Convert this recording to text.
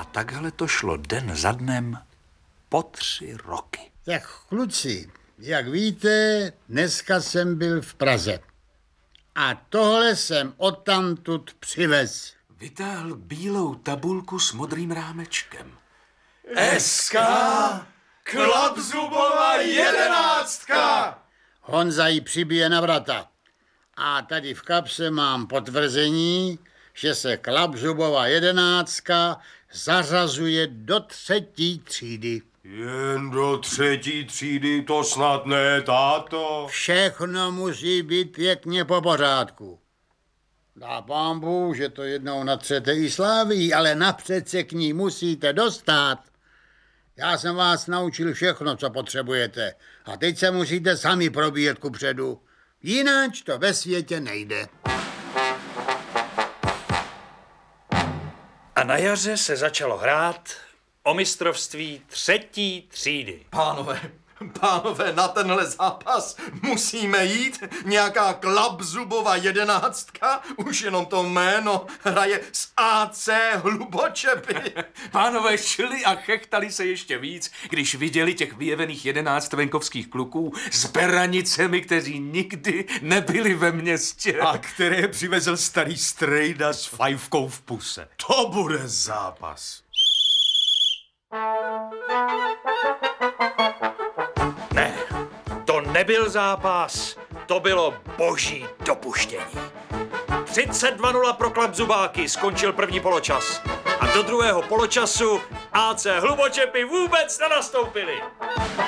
takhle to šlo den za dnem po 3 roky. Tak kluci, jak víte, dneska jsem byl v Praze. A tohle jsem odtamtud přivez. Vytáhl bílou tabulku s modrým rámečkem. SK Klapzubova 11. Honza ji přibije na vrata. A tady v kapse mám potvrzení, že se Klapzubova 11 zařazuje do 3. třídy. Jen do 3. třídy, to snad ne, táto. Všechno musí být pěkně po pořádku. Dá pán Bůh, že to jednou natřete i Sláví, ale napřed se k ní musíte dostat. Já jsem vás naučil všechno, co potřebujete. A teď se musíte sami probíjet kupředu. Jinak to ve světě nejde. A na jaře se začalo hrát o mistrovství 3. třídy. Pánové, na tenhle zápas musíme jít. Nějaká Klapzubova 11, už jenom to jméno, hraje s AC Hlubočepy. Pánové šli a chechtali se ještě víc, když viděli těch vyjevených 11 venkovských kluků s beranicemi, kteří nikdy nebyli ve městě. A které přivezl starý strejda s fajfkou v puse. To bude zápas. Ne, to nebyl zápas, to bylo boží dopuštění. 32-0 pro Klapzubáky, skončil první poločas. A do druhého poločasu AC Hlubočepy vůbec nenastoupili.